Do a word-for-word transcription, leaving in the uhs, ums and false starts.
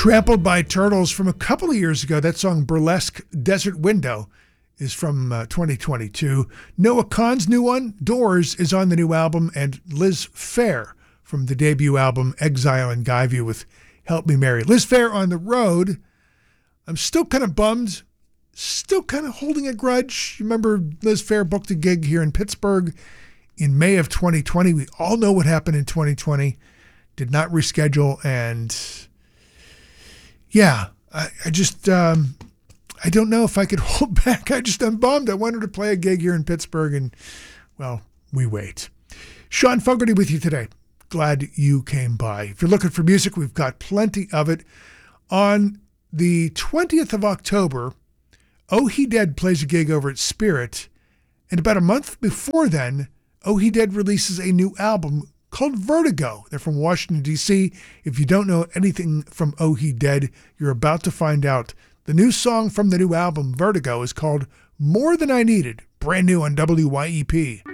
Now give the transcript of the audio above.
Trampled by Turtles from a couple of years ago. That song, Burlesque Desert Window, is from uh, twenty twenty-two. Noah Kahan's new one, Doors, is on the new album, and Liz Phair from the debut album, Exile in Guyview, with Help Me Mary. Liz Phair on the road. I'm still kind of bummed, still kind of holding a grudge. You remember Liz Phair booked a gig here in Pittsburgh in May of twenty twenty. We all know what happened in twenty twenty. Did not reschedule, and yeah, I, I just, um, I don't know if I could hold back. I just, I'm bummed. I wanted to play a gig here in Pittsburgh, and, well, we wait. Sean Fogarty with you today. Glad you came by. If you're looking for music, we've got plenty of it. On the twentieth of October, Oh He Dead plays a gig over at Spirit, and about a month before then, Oh He Dead releases a new album called Vertigo. They're from Washington, D C. If you don't know anything from Oh He Dead, you're about to find out. The new song from the new album, Vertigo, is called More Than I Needed, brand new on W Y E P.